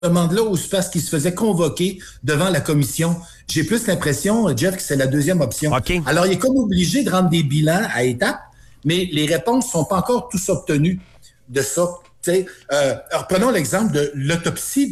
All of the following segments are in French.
demande-là ou c'est parce qu'il se faisait convoquer devant la commission? J'ai plus l'impression, Jeff, que c'est la deuxième option. Okay. Alors, il est comme obligé de rendre des bilans à étapes, mais les réponses ne sont pas encore tous obtenues de ça. Alors, prenons l'exemple de l'autopsie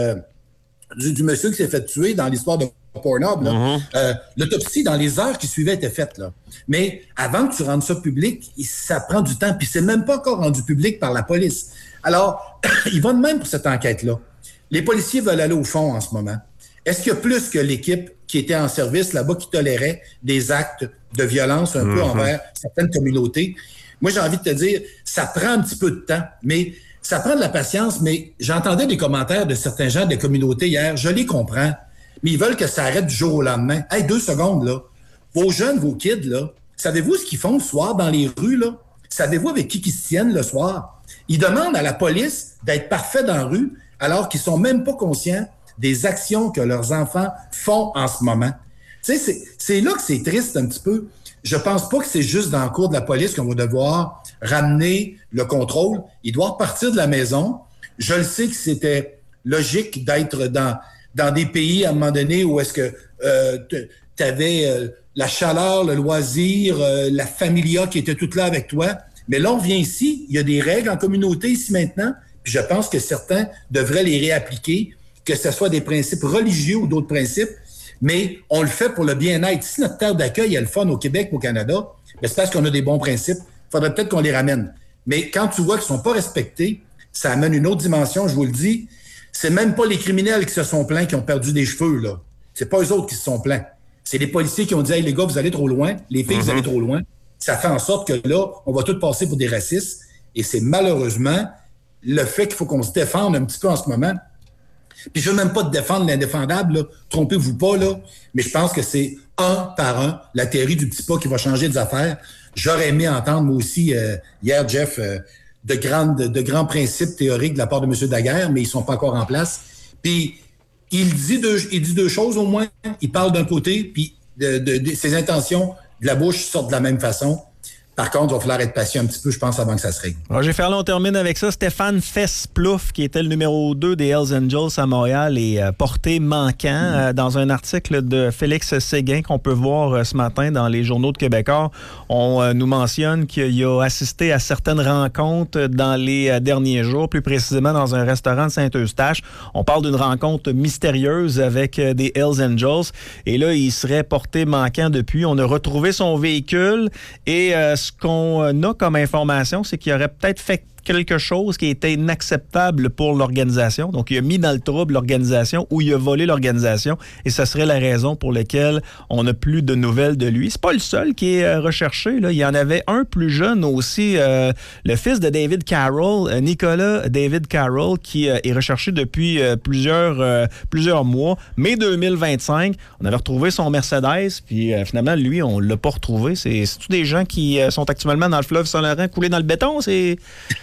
du monsieur qui s'est fait tuer dans l'histoire de Pornhub. L'autopsie, dans les heures qui suivaient, était faite. Là. Mais avant que tu rendes ça public, ça prend du temps. Puis c'est même pas encore rendu public par la police. Alors, il va de même pour cette enquête-là. Les policiers veulent aller au fond en ce moment. Est-ce qu'il y a plus que l'équipe qui était en service là-bas qui tolérait des actes de violence un peu envers certaines communautés? Moi, j'ai envie de te dire, ça prend un petit peu de temps, mais ça prend de la patience. Mais j'entendais des commentaires de certains gens de communautés hier, je les comprends, mais ils veulent que ça arrête du jour au lendemain. Hey, 2 secondes, là. Vos jeunes, vos kids, là, savez-vous ce qu'ils font le soir dans les rues, là? Savez-vous avec qui ils se tiennent le soir? Ils demandent à la police d'être parfaits dans la rue, alors qu'ils sont même pas conscients des actions que leurs enfants font en ce moment. Tu sais, c'est là que c'est triste un petit peu. Je pense pas que c'est juste dans le cours de la police qu'on va devoir ramener le contrôle. Il doit repartir de la maison. Je le sais que c'était logique d'être dans des pays à un moment donné où est-ce que tu avais la chaleur, le loisir, la familia qui était toute là avec toi. Mais là, on vient ici, il y a des règles en communauté ici maintenant, puis je pense que certains devraient les réappliquer, que ce soit des principes religieux ou d'autres principes, mais on le fait pour le bien-être. Si notre terre d'accueil est le fun au Québec, au Canada, bien, c'est parce qu'on a des bons principes. Il faudrait peut-être qu'on les ramène. Mais quand tu vois qu'ils ne sont pas respectés, ça amène une autre dimension, je vous le dis. C'est même pas les criminels qui se sont plaints qui ont perdu des cheveux, là. C'est pas eux autres qui se sont plaints. C'est les policiers qui ont dit « Hey, les gars, vous allez trop loin. Les filles, vous allez trop loin. » Ça fait en sorte que là, on va tous passer pour des racistes. Et c'est malheureusement le fait qu'il faut qu'on se défende un petit peu en ce moment. Puis je veux même pas te défendre l'indéfendable, là. Trompez-vous pas, là. Mais je pense que c'est un par un la théorie du petit pas qui va changer des affaires. J'aurais aimé entendre, moi aussi, hier, Jeff, de grands principes théoriques de la part de M. Daguerre, mais ils sont pas encore en place. Puis il dit deux choses au moins. Il parle d'un côté, puis ses intentions de la bouche sortent de la même façon. Par contre, il va falloir être patient un petit peu, je pense, avant que ça se règle. Roger Ferland, on termine avec ça. Stéphane Fess-Plouffe, qui était le numéro 2 des Hells Angels à Montréal, est porté manquant. Dans un article de Félix Séguin qu'on peut voir ce matin dans les journaux de Québécois, on nous mentionne qu'il a assisté à certaines rencontres dans les derniers jours, plus précisément dans un restaurant de Saint-Eustache. On parle d'une rencontre mystérieuse avec des Hells Angels. Et là, il serait porté manquant depuis. On a retrouvé son véhicule et ce qu'on a comme information, c'est qu'il aurait peut-être fait quelque chose qui était inacceptable pour l'organisation. Donc, il a mis dans le trouble l'organisation ou il a volé l'organisation et ce serait la raison pour laquelle on n'a plus de nouvelles de lui. C'est pas le seul qui est recherché, là. Il y en avait un plus jeune aussi, le fils de David Carroll, Nicolas David Carroll, qui est recherché depuis plusieurs mois. Mai 2025, on avait retrouvé son Mercedes, puis finalement, lui, on l'a pas retrouvé. C'est-tu des gens qui sont actuellement dans le fleuve Saint-Laurent coulés dans le béton? C'est...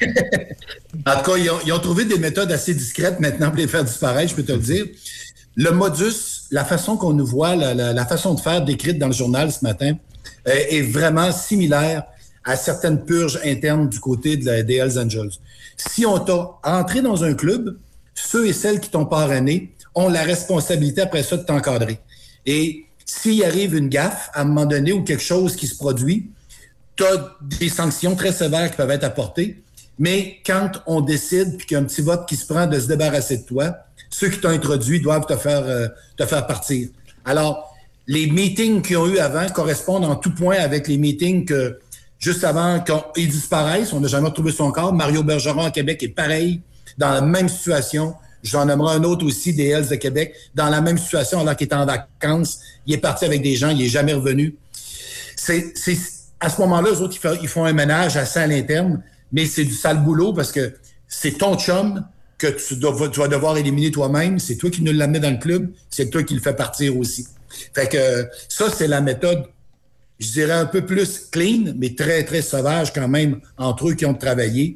En tout cas, ils ont trouvé des méthodes assez discrètes maintenant pour les faire disparaître, je peux te le dire. Le modus, la façon qu'on nous voit, la façon de faire décrite dans le journal ce matin est vraiment similaire à certaines purges internes du côté des Hells Angels. Si on t'a entré dans un club, ceux et celles qui t'ont parrainé ont la responsabilité après ça de t'encadrer. Et s'il arrive une gaffe à un moment donné ou quelque chose qui se produit, tu as des sanctions très sévères qui peuvent être apportées. Mais quand on décide puis qu'il y a un petit vote qui se prend de se débarrasser de toi, ceux qui t'ont introduit doivent te faire partir. Alors, les meetings qu'ils ont eu avant correspondent en tout point avec les meetings que, juste avant qu'ils disparaissent, on n'a jamais retrouvé son corps. Mario Bergeron à Québec est pareil, dans la même situation. J'en nommerai un autre aussi des Hells de Québec, dans la même situation alors qu'il était en vacances. Il est parti avec des gens, il n'est jamais revenu. C'est à ce moment-là, eux autres, ils font un ménage assez à l'interne. Mais c'est du sale boulot parce que c'est ton chum que tu vas devoir éliminer toi-même. C'est toi qui nous l'amenais dans le club. C'est toi qui le fais partir aussi. Fait que ça, c'est la méthode, je dirais, un peu plus clean, mais très, très sauvage quand même entre eux qui ont travaillé,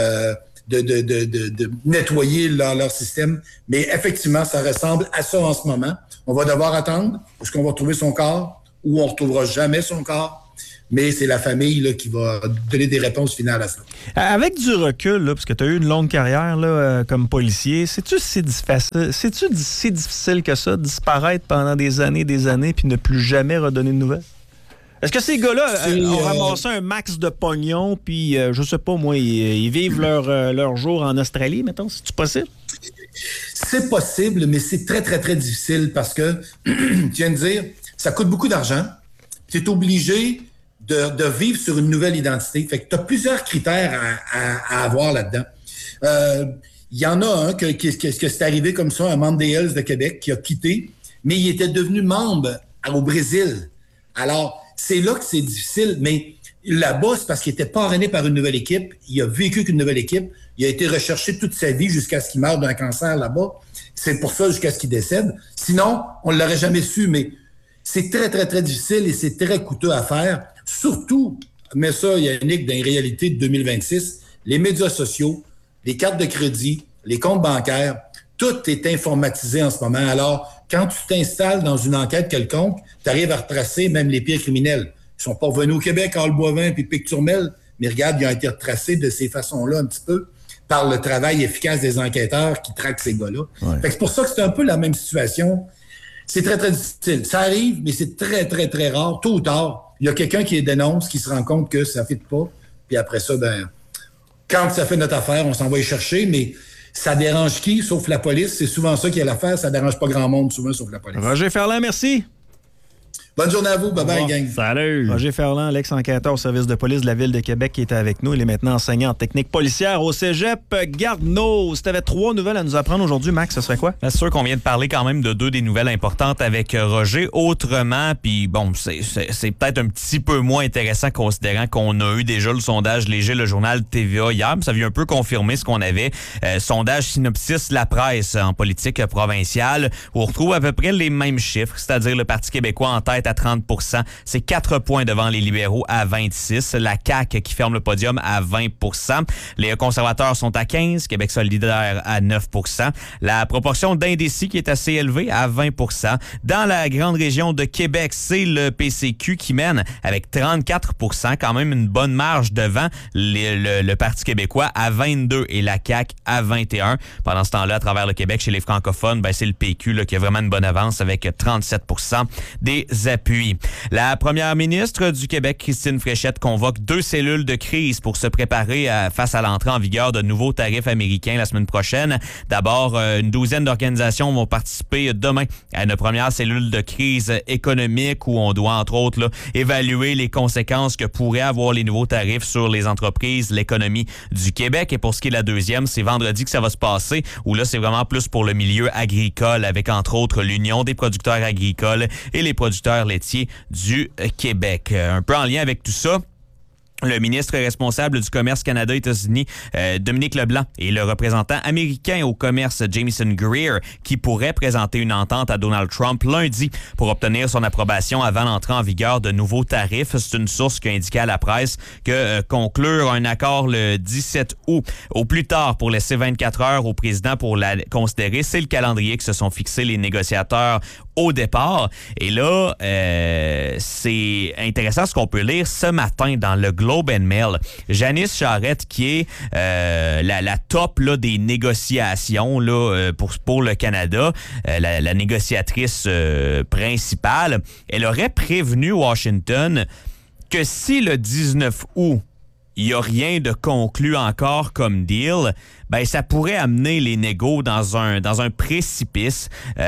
de nettoyer leur système. Mais effectivement, ça ressemble à ça en ce moment. On va devoir attendre parce qu'on va retrouver son corps ou on ne retrouvera jamais son corps. mais c'est la famille là, qui va donner des réponses finales à ça. Avec du recul, là, parce que tu as eu une longue carrière là, comme policier, c'est-tu si difficile que ça, disparaître pendant des années puis ne plus jamais redonner de nouvelles? Est-ce que ces gars-là ont ramassé un max de pognon, puis, je sais pas, moi, ils vivent leur jour en Australie, mettons? C'est-tu possible? C'est possible, mais c'est très, très, très difficile parce que, tu viens de dire, ça coûte beaucoup d'argent. Tu es obligé de vivre sur une nouvelle identité. Fait que tu as plusieurs critères à avoir là-dedans. Il y en a un que c'est arrivé comme ça, un membre des Hells de Québec qui a quitté, mais il était devenu membre au Brésil. Alors, c'est là que c'est difficile, mais là-bas, c'est parce qu'il était parrainé par une nouvelle équipe. Il a vécu qu'une nouvelle équipe. Il a été recherché toute sa vie jusqu'à ce qu'il meure d'un cancer là-bas. C'est pour ça jusqu'à ce qu'il décède. Sinon, on ne l'aurait jamais su, mais c'est très, très, très difficile et c'est très coûteux à faire. Surtout, mais ça, Yannick, dans les réalités de 2026, les médias sociaux, les cartes de crédit, les comptes bancaires, tout est informatisé en ce moment. Alors, quand tu t'installes dans une enquête quelconque, tu arrives à retracer même les pires criminels. Ils sont pas revenus au Québec, Hall-Boivin puis Pic-Turmel, mais regarde, ils ont été retracés de ces façons-là un petit peu par le travail efficace des enquêteurs qui traquent ces gars-là. Ouais. Fait que c'est pour ça que c'est un peu la même situation. C'est très, très difficile. Ça arrive, mais c'est très, très, très rare. Tôt ou tard, il y a quelqu'un qui les dénonce, qui se rend compte que ça ne fit pas. Puis après ça, quand ça fait notre affaire, on s'en va y chercher, mais ça dérange qui, sauf la police? C'est souvent ça qui est l'affaire. Ça dérange pas grand monde, souvent, sauf la police. Roger Ferland, merci. Bonne journée à vous. Bye-bye, gang. Salut. Roger Ferland, l'ex-enquêteur au service de police de la Ville de Québec qui était avec nous. Il est maintenant enseignant en technique policière au cégep Gardneau. Si tu avais 3 nouvelles à nous apprendre aujourd'hui, Max, ce serait quoi? C'est sûr qu'on vient de parler quand même de 2 des nouvelles importantes avec Roger. Autrement, puis bon, c'est peut-être un petit peu moins intéressant considérant qu'on a eu déjà le sondage léger, le journal TVA hier. Ça vient un peu confirmer ce qu'on avait. Sondage Synopsis La Presse en politique provinciale où on retrouve à peu près les mêmes chiffres, c'est-à-dire le Parti québécois en tête à 30 %. C'est 4 points devant les libéraux à 26 %. La CAQ qui ferme le podium à 20 %. Les conservateurs sont à 15 %. Québec solidaire à 9 %. La proportion d'indécis qui est assez élevée à 20 %. Dans la grande région de Québec, c'est le PCQ qui mène avec 34 %. Quand même une bonne marge devant le Parti québécois à 22 % et la CAQ à 21 %. Pendant ce temps-là, à travers le Québec, chez les francophones, c'est le PQ là, qui a vraiment une bonne avance avec 37 % des appuis. La première ministre du Québec, Christine Fréchette, convoque 2 cellules de crise pour se préparer face à l'entrée en vigueur de nouveaux tarifs américains la semaine prochaine. D'abord, une douzaine d'organisations vont participer demain à une première cellule de crise économique où on doit, entre autres, là, évaluer les conséquences que pourraient avoir les nouveaux tarifs sur les entreprises, l'économie du Québec. Et pour ce qui est de la deuxième, c'est vendredi que ça va se passer, où là, c'est vraiment plus pour le milieu agricole, avec, entre autres, l'Union des producteurs agricoles et les producteurs laitiers du Québec. Un peu en lien avec tout ça, le ministre responsable du commerce Canada-États-Unis, Dominique Leblanc, et le représentant américain au commerce, Jamieson Greer, qui pourrait présenter une entente à Donald Trump lundi pour obtenir son approbation avant l'entrée en vigueur de nouveaux tarifs. C'est une source qui a indiqué à la presse que conclure un accord le 17 août, au plus tard pour laisser 24 heures au président pour la considérer, c'est le calendrier que se sont fixés les négociateurs au départ. Et là, c'est intéressant ce qu'on peut lire ce matin dans le Globe and Mail. Janice Charette, qui est la top là, des négociations là, pour le Canada, la négociatrice principale, elle aurait prévenu Washington que si le 19 août, il n'y a rien de conclu encore comme deal, ça pourrait amener les négos dans un précipice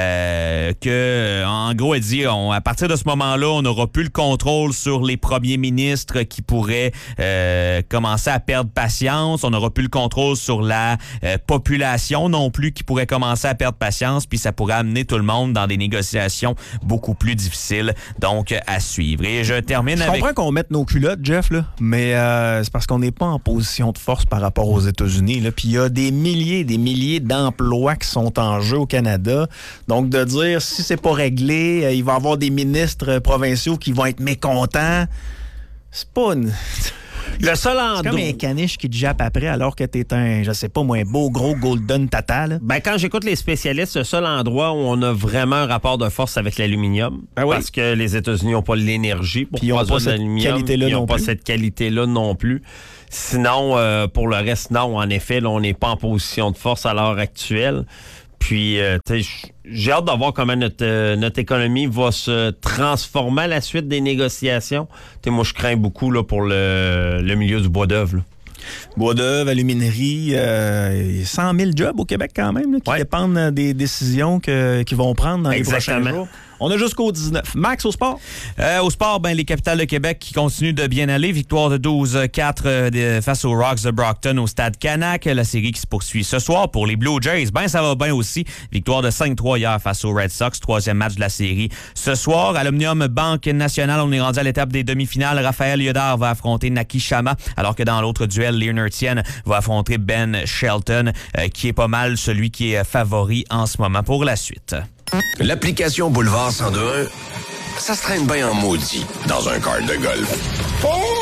que, en gros, elle dit, à partir de ce moment-là, on n'aura plus le contrôle sur les premiers ministres qui pourraient commencer à perdre patience. On n'aura plus le contrôle sur la population non plus qui pourrait commencer à perdre patience, puis ça pourrait amener tout le monde dans des négociations beaucoup plus difficiles, donc à suivre. Et je termine avec... Je comprends qu'on mette nos culottes, Jeff, là, mais c'est parce qu'on n'est pas en position de force par rapport aux États-Unis, là, puis il y a des milliers d'emplois qui sont en jeu au Canada. Donc, de dire, si c'est pas réglé, il va y avoir des ministres provinciaux qui vont être mécontents, c'est pas une... Le seul endroit... C'est comme un caniche qui te jappe après alors que t'es un, je sais pas moi, un beau gros golden tata. Là. Ben, quand j'écoute les spécialistes, le seul endroit où on a vraiment un rapport de force avec l'aluminium, parce que les États-Unis n'ont pas l'énergie pour produire de l'aluminium. Ils n'ont pas cette qualité-là non plus. Sinon, pour le reste, non, en effet, là, on n'est pas en position de force à l'heure actuelle. Puis, j'ai hâte de voir comment notre économie va se transformer à la suite des négociations. Moi, je crains beaucoup là, pour le milieu du bois d'œuvre. Bois d'œuvre, aluminerie, 100 000 jobs au Québec quand même, là, qui dépendent des décisions qu'ils vont prendre dans les prochains jours. On a jusqu'au 19. Max, au sport? Au sport, les Capitales de Québec qui continuent de bien aller. Victoire de 12-4 face aux Rocks de Brockton au Stade Canac. La série qui se poursuit ce soir pour les Blue Jays. Ça va bien aussi. Victoire de 5-3 hier face aux Red Sox. 3e match de la série. Ce soir, à l'Omnium Banque Nationale, on est rendu à l'étape des demi-finales. Raphaël Yodar va affronter Naki Shama, alors que dans l'autre duel, Leonard Tien va affronter Ben Shelton, qui est pas mal celui qui est favori en ce moment pour la suite. L'application Boulevard 102.1, ça se traîne bien en maudit dans un kart de golf.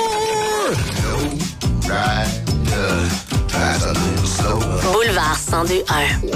Boulevard 102.1.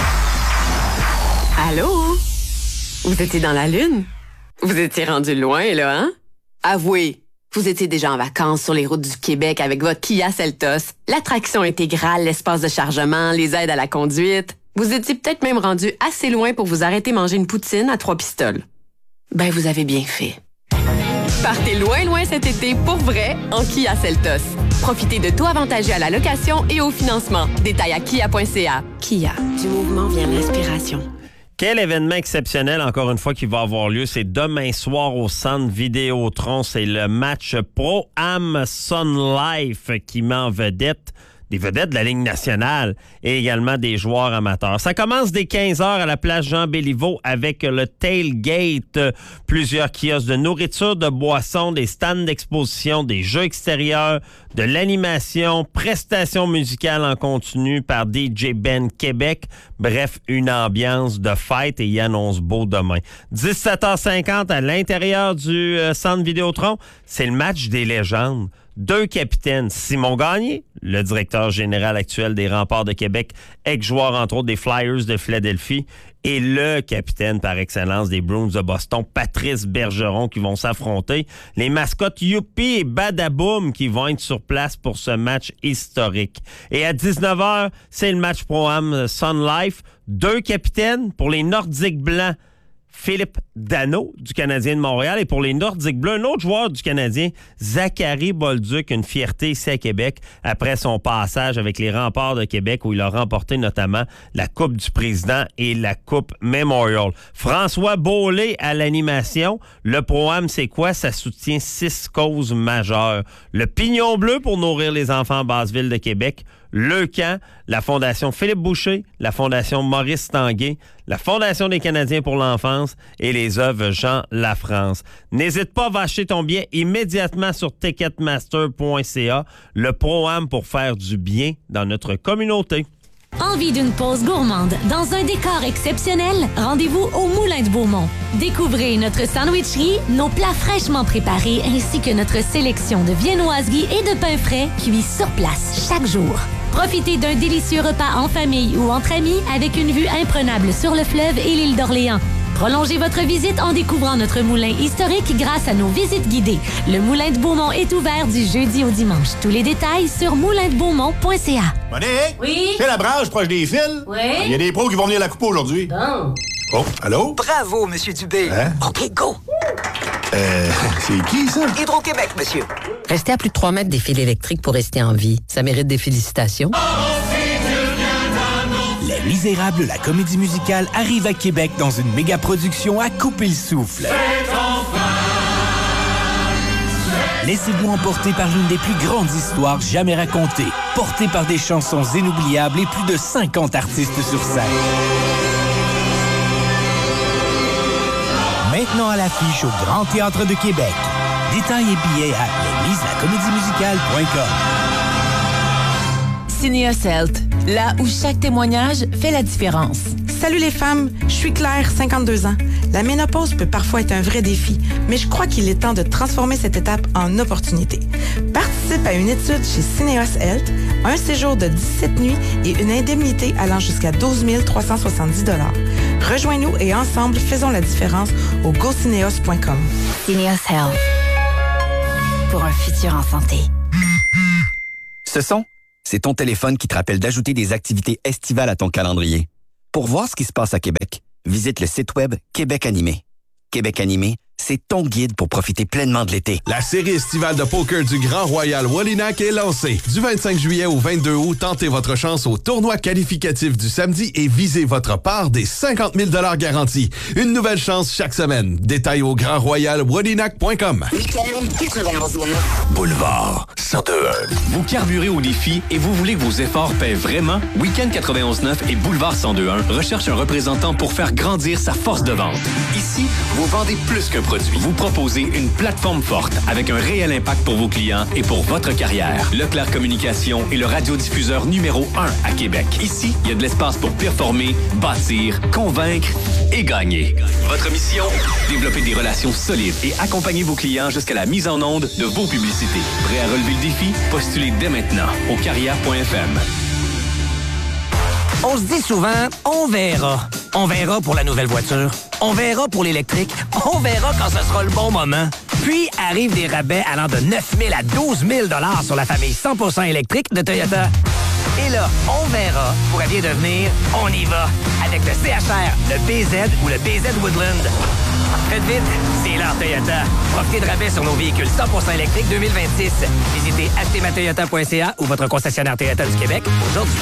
Allô? Vous étiez dans la Lune? Vous étiez rendu loin, là, hein? Avouez, vous étiez déjà en vacances sur les routes du Québec avec votre Kia Seltos, l'attraction intégrale, l'espace de chargement, les aides à la conduite. Vous étiez peut-être même rendu assez loin pour vous arrêter manger une poutine à 3 pistoles. Ben, vous avez bien fait. Partez loin, loin cet été pour vrai en Kia Seltos. Profitez de taux avantageux à la location et au financement. Détails à kia.ca. Kia, du mouvement vient l'inspiration. Quel événement exceptionnel, encore une fois, qui va avoir lieu. C'est demain soir au Centre Vidéotron. C'est le match Pro-Am Sun Life qui met en vedette des vedettes de la Ligue nationale et également des joueurs amateurs. Ça commence dès 15h à la place Jean-Béliveau avec le tailgate, plusieurs kiosques de nourriture, de boissons, des stands d'exposition, des jeux extérieurs, de l'animation, prestations musicales en continu par DJ Ben Québec. Bref, une ambiance de fête et il annonce beau demain. 17h50 à l'intérieur du Centre Vidéotron, c'est le match des légendes. 2 capitaines, Simon Gagné, le directeur général actuel des Remparts de Québec, ex-joueur entre autres des Flyers de Philadelphie, et le capitaine par excellence des Bruins de Boston, Patrice Bergeron, qui vont s'affronter. Les mascottes Youpi et Badaboom qui vont être sur place pour ce match historique. Et à 19h, c'est le match Pro-Am Sun Life. 2 capitaines pour les Nordiques blancs. Philippe Dano du Canadien de Montréal et pour les Nordiques bleus, un autre joueur du Canadien, Zachary Bolduc, une fierté ici à Québec après son passage avec les Remparts de Québec où il a remporté notamment la Coupe du Président et la Coupe Memorial. François Beaulé à l'animation. Le Pro-Am, c'est quoi? Ça soutient 6 causes majeures. Le Pignon Bleu pour nourrir les enfants en Basse-Ville de Québec. Le Camp, la Fondation Philippe Boucher, la Fondation Maurice Tanguay, la Fondation des Canadiens pour l'enfance et les œuvres Jean Lafrance. N'hésite pas à acheter ton billet immédiatement sur ticketmaster.ca. Le Pro-Am pour faire du bien dans notre communauté. Envie d'une pause gourmande dans un décor exceptionnel? Rendez-vous au Moulin de Beaumont. Découvrez notre sandwicherie, nos plats fraîchement préparés ainsi que notre sélection de viennoiseries et de pains frais cuits sur place chaque jour. Profitez d'un délicieux repas en famille ou entre amis avec une vue imprenable sur le fleuve et l'île d'Orléans. Prolongez votre visite en découvrant notre moulin historique grâce à nos visites guidées. Le Moulin de Beaumont est ouvert du jeudi au dimanche. Tous les détails sur moulindebeaumont.ca. Monique? Oui? C'est la branche proche des fils? Oui? Il y a des pros qui vont venir à la coupe aujourd'hui. Bon. Oh, allô? Bravo, Monsieur Dubé. Hein? OK, go! C'est qui, ça? Hydro-Québec, monsieur. Restez à plus de 3 mètres des fils électriques pour rester en vie. Ça mérite des félicitations. Les Misérables, la comédie musicale, arrive à Québec dans une méga-production à couper le souffle. Laissez-vous emporter par l'une des plus grandes histoires jamais racontées, portée par des chansons inoubliables et plus de 50 artistes sur scène. Maintenant à l'affiche au Grand Théâtre de Québec. Détails et billets à lesmislacomédiemusicale.com. Cinéacelt, là où chaque témoignage fait la différence. Salut les femmes, je suis Claire, 52 ans. La ménopause peut parfois être un vrai défi, mais je crois qu'il est temps de transformer cette étape en opportunité. Participe à une étude chez Syneos Health, un séjour de 17 nuits et une indemnité allant jusqu'à 12 370 $. Rejoins-nous et ensemble, faisons la différence au gocineos.com. Syneos Health. Pour un futur en santé. Ce son, c'est ton téléphone qui te rappelle d'ajouter des activités estivales à ton calendrier. Pour voir ce qui se passe à Québec, visite le site web Québec Animé. Québec Animé, c'est ton guide pour profiter pleinement de l'été. La série estivale de poker du Grand Royal Wallinac est lancée. Du 25 juillet au 22 août, tentez votre chance au tournoi qualificatif du samedi et visez votre part des 50 000 $ garantis. Une nouvelle chance chaque semaine. Détails au grandroyalwallinac.com. Boulevard 102.1. Vous carburez au défi et vous voulez que vos efforts paient vraiment? Week-end 91.9 et Boulevard 102.1 recherchent un représentant pour faire grandir sa force de vente. Ici, vous vendez plus qu'un produit. Vous proposez une plateforme forte avec un réel impact pour vos clients et pour votre carrière. Leclerc Communication est le radiodiffuseur numéro 1 à Québec. Ici, il y a de l'espace pour performer, bâtir, convaincre et gagner. Votre mission? Développer des relations solides et accompagner vos clients jusqu'à la mise en onde de vos publicités. Prêt à relever le défi? Postulez dès maintenant au carrière.fm. On se dit souvent, on verra. On verra pour la nouvelle voiture. On verra pour l'électrique. On verra quand ce sera le bon moment. Puis arrivent des rabais allant de 9 000 à 12 000 $ sur la famille 100% électrique de Toyota. Et là, on verra pourrait bien devenir on y va avec le CHR, le BZ ou le BZ Woodland. Faites vite, c'est l'heure Toyota. Profitez de rabais sur nos véhicules 100% électriques 2026. Visitez achetezmatoyota.ca ou votre concessionnaire Toyota du Québec aujourd'hui.